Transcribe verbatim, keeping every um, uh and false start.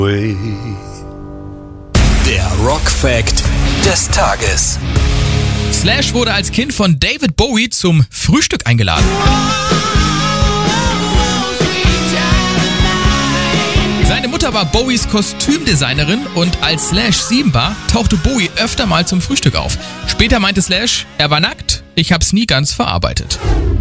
Der Rock-Fact des Tages. Slash wurde als Kind von David Bowie zum Frühstück eingeladen. Seine Mutter war Bowies Kostümdesignerin und als Slash sieben war, tauchte Bowie öfter mal zum Frühstück auf. Später meinte Slash, er war nackt, ich hab's nie ganz verarbeitet.